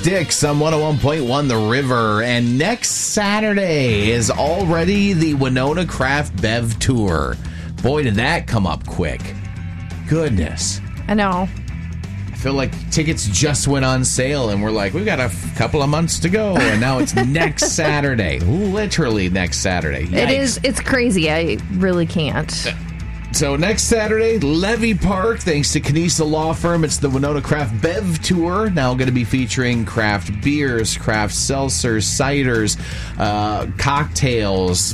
Styx on 101.1 The River. And next Saturday is already the Winona Craft Bev Tour. Boy, did that come up quick. Goodness. I know. I feel like tickets just went on sale and we're like, we've got a couple of months to go. And now it's next Saturday. Literally next Saturday. Yikes. It's crazy. I really can't. So next Saturday, Levy Park, thanks to Canisa Law Firm, it's the Winona Craft Bev Tour. Now going to be featuring craft beers, craft seltzers, ciders, cocktails,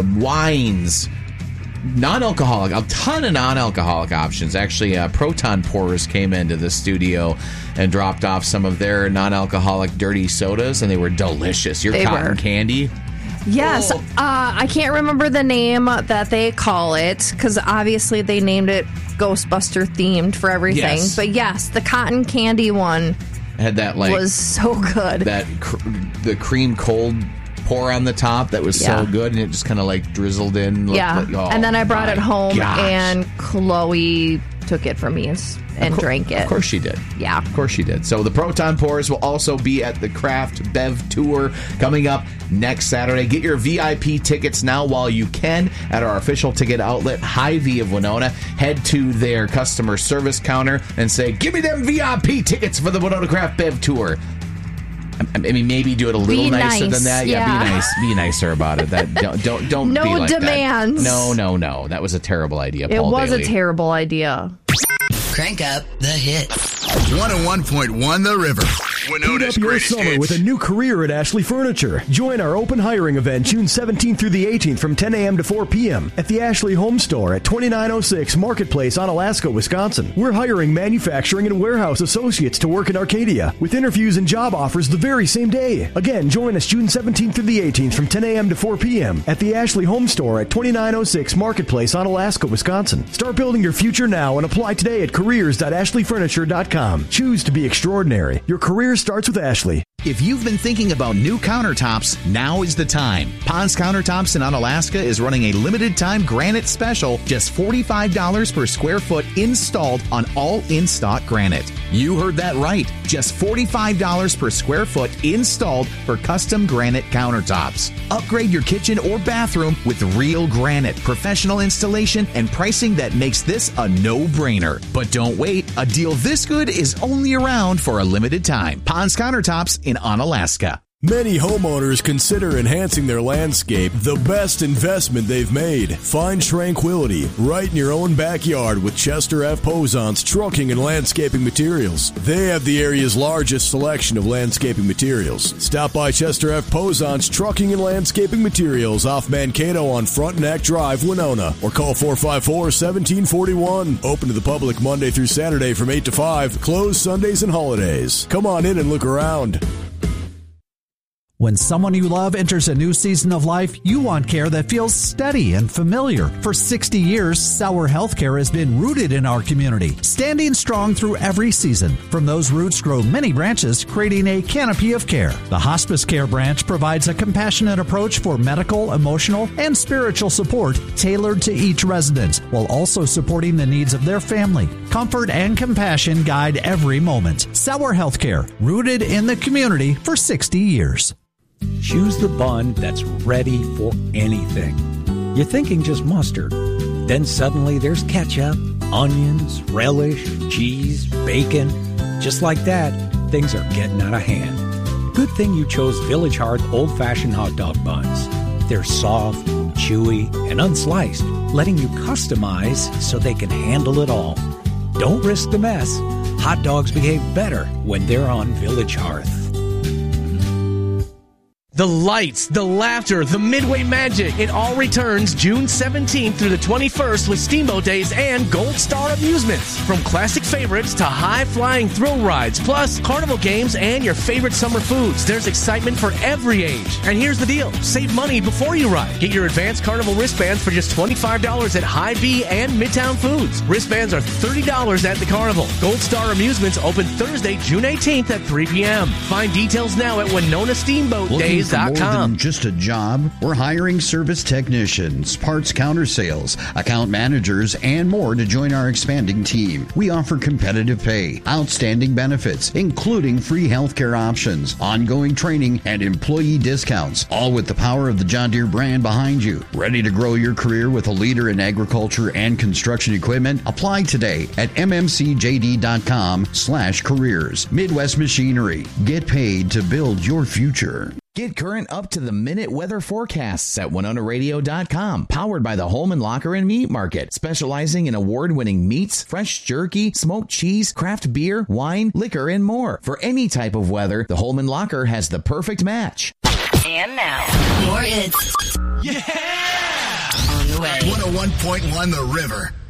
wines, non-alcoholic, a ton of non-alcoholic options. Actually, Proton Pourers came into the studio and dropped off some of their non-alcoholic dirty sodas, and they were delicious. Your cotton candy. Yes, I can't remember the name that they call it because obviously they named it Ghostbuster themed for everything. Yes. But yes, the cotton candy one had that was so good. That the cream cold pour on the top that was so good, and it just kind of like drizzled in. And then I brought it home, and Chloe took it from me and drank it. Of course she did. Yeah. Of course she did. So the Proton Pourers will also be at the Craft Bev Tour coming up next Saturday. Get your VIP tickets now while you can at our official ticket outlet, Hy-Vee of Winona. Head to their customer service counter and say, give me them VIP tickets for the Winona Craft Bev Tour. I mean, maybe do it a little nicer than that. Yeah, be nice. Be nicer about it. That don't no be like demands. That. No. That was a terrible idea, Paul It was Daly. a terrible idea. Crank up the hits. 101.1 The River. Winona's Heat up your greatest summer hits. with a new career at Ashley Furniture. Join our open hiring event June 17th through the 18th from 10 a.m. to 4 p.m. at the Ashley Home Store at 2906 Marketplace, Onalaska, Wisconsin. We're hiring manufacturing and warehouse associates to work in Arcadia with interviews and job offers the very same day. Again, join us June 17th through the 18th from 10 a.m. to 4 p.m. at the Ashley Home Store at 2906 Marketplace, Onalaska, Wisconsin. Start building your future now and apply today at careers.ashleyfurniture.com. Choose to be extraordinary. Your career starts with Ashley. If you've been thinking about new countertops, now is the time. Pond's Countertops in Onalaska is running a limited-time granite special, just $45 per square foot installed on all in-stock granite. You heard that right. Just $45 per square foot installed for custom granite countertops. Upgrade your kitchen or bathroom with real granite, professional installation, and pricing that makes this a no-brainer. But don't wait. A deal this good is only around for a limited time. Pond's Countertops in Onalaska. Many homeowners consider enhancing their landscape the best investment they've made. Find tranquility right in your own backyard with Chester F. Posant's Trucking and Landscaping Materials. They have the area's largest selection of landscaping materials. Stop by Chester F. Posant's Trucking and Landscaping Materials off Mankato on Frontenac Drive, Winona, or call 454-1741. Open to the public Monday through Saturday from 8 to 5, closed Sundays and holidays. Come on in and look around. When someone you love enters a new season of life, you want care that feels steady and familiar. For 60 years, Sauer Healthcare has been rooted in our community, standing strong through every season. From those roots grow many branches, creating a canopy of care. The Hospice Care branch provides a compassionate approach for medical, emotional, and spiritual support tailored to each resident, while also supporting the needs of their family. Comfort and compassion guide every moment. Sauer Healthcare, rooted in the community for 60 years. Choose the bun that's ready for anything. You're thinking just mustard. Then suddenly there's ketchup, onions, relish, cheese, bacon. Just like that, things are getting out of hand. Good thing you chose Village Hearth old-fashioned hot dog buns. They're soft, chewy, and unsliced, letting you customize so they can handle it all. Don't risk the mess. Hot dogs behave better when they're on Village Hearth. The lights, the laughter, the Midway magic. It all returns June 17th through the 21st with Steamboat Days and Gold Star Amusements. From classic favorites to high-flying thrill rides, plus carnival games and your favorite summer foods. There's excitement for every age. And here's the deal. Save money before you ride. Get your advanced carnival wristbands for just $25 at Hy-Vee and Midtown Foods. Wristbands are $30 at the carnival. Gold Star Amusements open Thursday, June 18th at 3 p.m. Find details now at WinonaSteamboatDays.com. JohnDeereMeats.com. Just a job? We're hiring service technicians, parts counter sales, account managers, and more to join our expanding team. We offer competitive pay, outstanding benefits, including free healthcare options, ongoing training, and employee discounts, all with the power of the John Deere brand behind you. Ready to grow your career with a leader in agriculture and construction equipment? Apply today at mmcjd.com/careers. Midwest Machinery. Get paid to build your future. Get current up-to-the-minute weather forecasts at WinonaRadio.com. Powered by the Holman Locker and Meat Market, specializing in award-winning meats, fresh jerky, smoked cheese, craft beer, wine, liquor, and more. For any type of weather, the Holman Locker has the perfect match. And now, more hits. Yeah! On the way. 101.1 The River.